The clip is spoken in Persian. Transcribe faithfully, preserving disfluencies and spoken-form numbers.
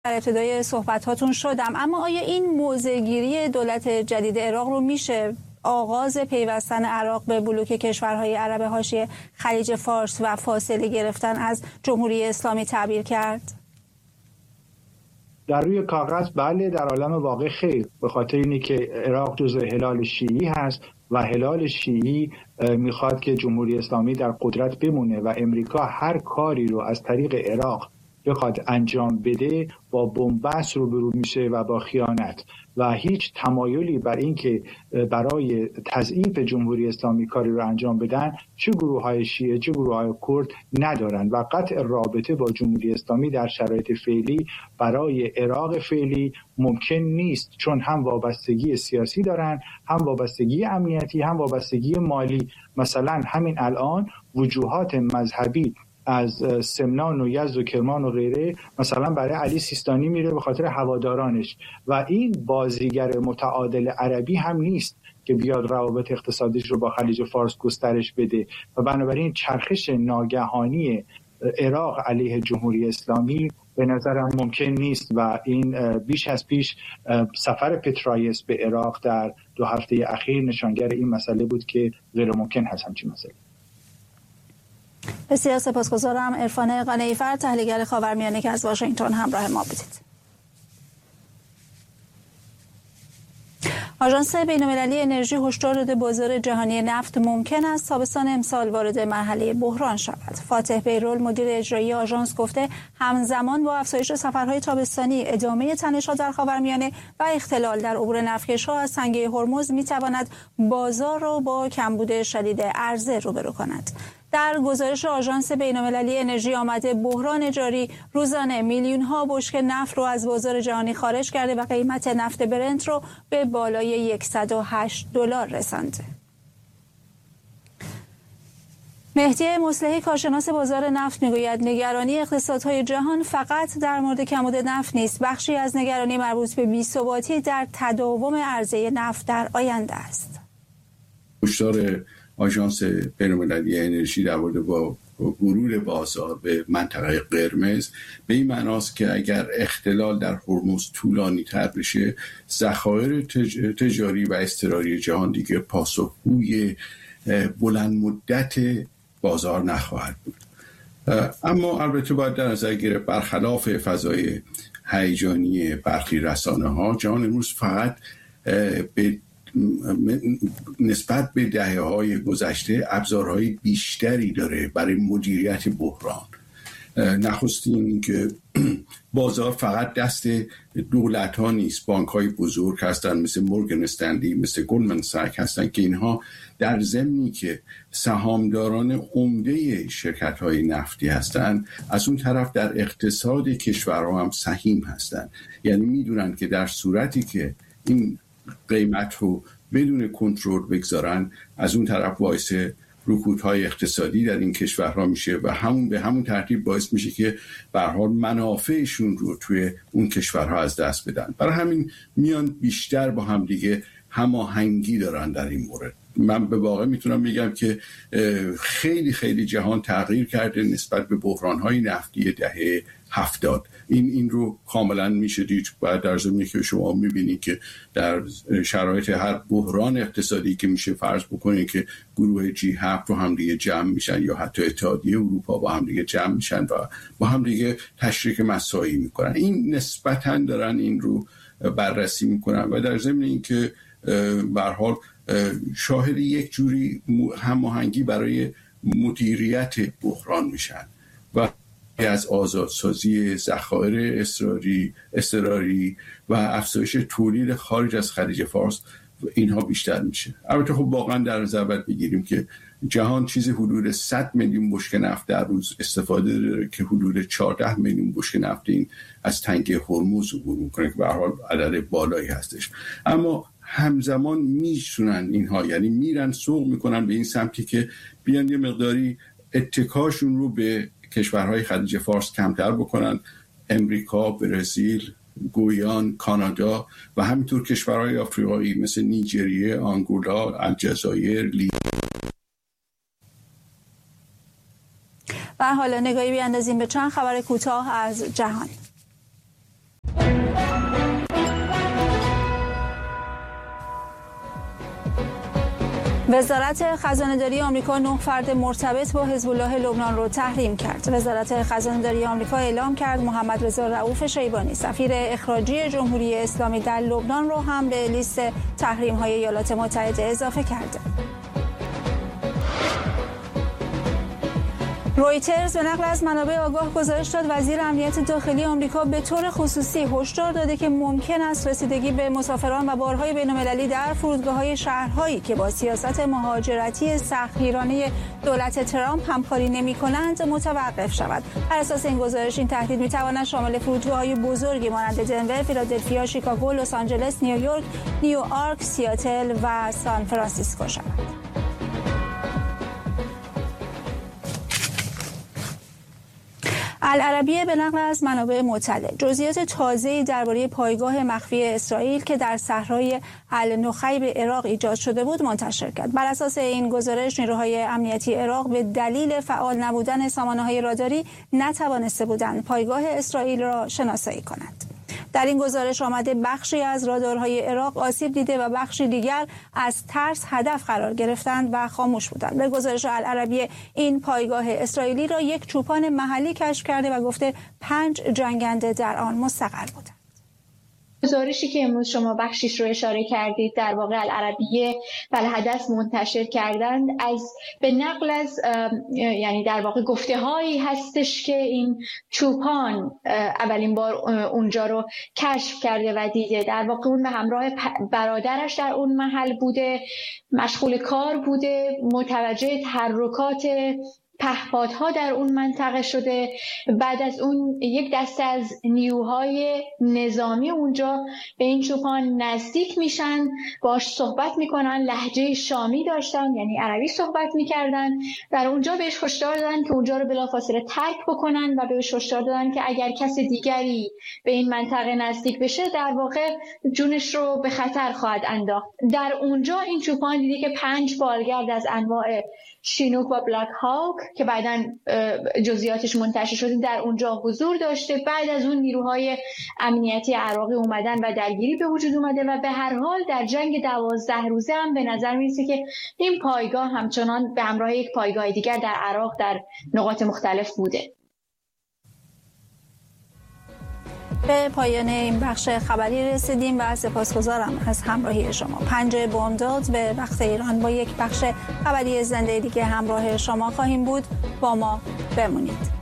در ابتدای صحبتاتون شدم، اما آیا این موضع‌گیری دولت جدید عراق رو میشه آغاز پیوستن عراق به بلوک کشورهای عرب حاشیه خلیج فارس و فاصله گرفتن از جمهوری اسلامی تعبیر کرد؟ در روی کاغذ بله، در عالم واقع خیر، به خاطر اینی که عراق جزء هلال شیعی هست و هلال شیعی میخواد که جمهوری اسلامی در قدرت بمونه و امریکا هر کاری رو از طریق عراق بخواد انجام بده با بن‌بست روبرو میشه و با خیانت و هیچ تمایلی بر این که برای تضعیف جمهوری اسلامی کاری رو انجام بدن چه گروه های شیعه چه گروه های کرد ندارن و قطع رابطه با جمهوری اسلامی در شرایط فعلی برای عراق فعلی ممکن نیست، چون هم وابستگی سیاسی دارن، هم وابستگی امنیتی، هم وابستگی مالی. مثلا همین الان وجوهات مذهبی از سمنان و یزد و کرمان و غیره مثلا برای علی سیستانی میره به خاطر هوادارانش و این بازیگر متعادل عربی هم نیست که بیاد روابط اقتصادیش رو با خلیج فارس گسترش بده و بنابراین چرخش ناگهانی عراق علیه جمهوری اسلامی به نظرم ممکن نیست و این بیش از پیش سفر پترایس به عراق در دو هفته اخیر نشانگر این مسئله بود که غیر ممکن هست همچین مسئله. بسیار سپاسگزارم. عرفان قانعی‌فر، تحلیلگر خاورمیانه که از واشنگتن همراه ما بودید. آژانس بین‌المللی انرژی هشدار داده بازار جهانی نفت ممکن است تابستان امسال وارد مرحله بحران شود. فاتح بیرول مدیر اجرایی آژانس گفته همزمان با افزایش سفرهای تابستانی، ادامه تنش‌ها در خاورمیانه و اختلال در عبور نفتکش‌ها از تنگه هرمز می‌تواند بازار را با کمبود شدید عرضه روبرو کند. در گزارش آژانس بین‌المللی انرژی آمده بحران جاری روزانه میلیون ها بشکه نفت رو از بازار جهانی خارج کرده و قیمت نفت برنت رو به بالای صد و هشت دلار رسانده. مهدی مصلحی کارشناس بازار نفت میگوید نگرانی اقتصادهای جهان فقط در مورد کمبود نفت نیست، بخشی از نگرانی مربوط به بی‌ثباتی در تداوم عرضه نفت در آینده است. هشدار آژانس بین‌المللی انرژی در مورد با ورود بازار به منطقه قرمز به این معناست که اگر اختلال در هرمز طولانی تر بشه، ذخایر تج... تجاری و اضطراری جهان دیگه پاسخگوی بلند مدت بازار نخواهد بود. اما البته باید در نظر گرفت برخلاف فضای هیجانی برخی رسانه ها، جهان امروز فقط به نسبت به دهه‌های گذشته ابزارهای بیشتری داره برای مدیریت بحران. نخستین این که بازار فقط دست دولت‌ها نیست، بانک‌های بزرگ هستن مثل مورگان استنلی، مثل گلدمن ساک هستن که اینها در ضمنی که سهامداران عمده شرکت‌های نفتی هستن، از اون طرف در اقتصاد کشورها هم سهیم هستن. یعنی میدونن که در صورتی که این قیمت رو بدون کنترل بگذارن، از اون طرف باعث رکودهای اقتصادی در این کشورها میشه و همون به همون ترتیب باعث میشه که به هر حال منافعشون رو توی اون کشورها از دست بدن. برای همین میان بیشتر با هم دیگه هماهنگی دارن در این مورد. من به واقع میتونم بگم که خیلی خیلی جهان تغییر کرده نسبت به بحرانهای نفتی دهه هفتاد. این این رو کاملا میشه دید. باید در ضمنی که شما میبینید که در شرایط هر بحران اقتصادی که میشه فرض بکنید که گروه جی هفت رو هم دیگه جمع میشن یا حتی اتحادیه اروپا با هم دیگه جمع میشن و با هم دیگه تشریک مساعی میکنن. این نسبتاً دارن این رو بررسی میکنن و در ضمن این که به هر حال شاهد یک جوری هماهنگی برای مدیریت بحران میشن و از آزادسازی ذخایر اضطراری اضطراری و افزایش تولید خارج از خلیج فارس اینها بیشتر میشه. البته خب واقعا در نظر باید بگیریم که جهان چیزی حدود صد میلیون بشکه نفت در روز استفاده داره که حدود چهارده میلیون بشکه نفت این از تنگه هرمز عبور میکنه که به هر حال عدد بالایی هستش. اما همزمان میشونن اینها، یعنی میرن سوق میکنن به این سمتی که بیان یه مقداری اتکاشون رو به کشورهای خلیج فارس کمتر بکنن. امریکا، برزیل، گویان، کانادا و همینطور کشورهای آفریقایی مثل نیجریه، آنگولا، الجزایر، لیبی. و حالا نگاهی بیاندازیم به چند خبر کوتاه از جهان. وزارت خزانه‌داری آمریکا نه فرد مرتبط با حزب الله لبنان رو تحریم کرد. وزارت خزانه‌داری آمریکا اعلام کرد محمد رضا رؤوف شیبانی سفیر اخراجی جمهوری اسلامی در لبنان رو هم به لیست تحریم‌های ایالات متحده اضافه کرده. رویترز به نقل از منابع آگاه گزارش داد وزیر امنیت داخلی آمریکا به طور خصوصی هشدار داده که ممکن است رسیدگی به مسافران و بارهای بین‌المللی در فرودگاه‌های شهرهایی که با سیاست مهاجرتی سختگیرانه دولت ترامپ همکاری نمی‌کنند متوقف شود. بر اساس این گزارش این تهدید می‌تواند شامل فرودگاه‌های بزرگی مانند دنور، فیلادلفیا، شیکاگو، لس آنجلس، نیویورک، نیوآرک، سیاتل و سان فرانسیسکو شود. العربیه به نقل از منابع مطلع جزئیات تازه‌ای درباره پایگاه مخفی اسرائیل که در صحرای النخیب عراق ایجاد شده بود منتشر کرد. بر اساس این گزارش نیروهای امنیتی عراق به دلیل فعال نبودن سامانه‌های راداری نتوانسته بودند پایگاه اسرائیل را شناسایی کنند. در این گزارش آمده بخشی از رادارهای عراق آسیب دیده و بخشی دیگر از ترس هدف قرار گرفتند و خاموش بودند. به گزارش العربیه این پایگاه اسرائیلی را یک چوپان محلی کشف کرده و گفته پنج جنگنده در آن مستقر بودند. گزارشی که امروز شما بخشیش رو اشاره کردید در واقع العربیه بالحدث منتشر کردند از به نقل از یعنی در واقع گفته هایی هستش که این چوپان اولین بار اونجا رو کشف کرده و دیده. در واقع اون به همراه برادرش در اون محل بوده، مشغول کار بوده، متوجه تحرکات پهپادها در اون منطقه شده. بعد از اون یک دسته از نیروهای نظامی اونجا به این چوپان نزدیک میشن، باش صحبت میکنن، لهجه شامی داشتن یعنی عربی صحبت میکردن. در اونجا بهش هشدار دادن که اونجا رو بلافاصله ترک بکنن و بهش هشدار دادن که اگر کس دیگری به این منطقه نزدیک بشه در واقع جونش رو به خطر خواهد انداخت. در اونجا این چوپان دیدی که پنج بالگرد از انواع شینوک و بلک هاک که بعداً جزئیاتش منتشر شده در اونجا حضور داشته. بعد از اون نیروهای امنیتی عراقی اومدن و درگیری به وجود اومده و به هر حال در جنگ دوازده روزه هم به نظر میرسه که این پایگاه همچنان به همراه یک پایگاه دیگر در عراق در نقاط مختلف بوده. به پایان این بخش خبری رسیدیم و سپاسگزارم از همراهی شما. پنجه بامداد به وقت ایران با یک بخش خبری زنده دیگه همراه شما خواهیم بود. با ما بمونید.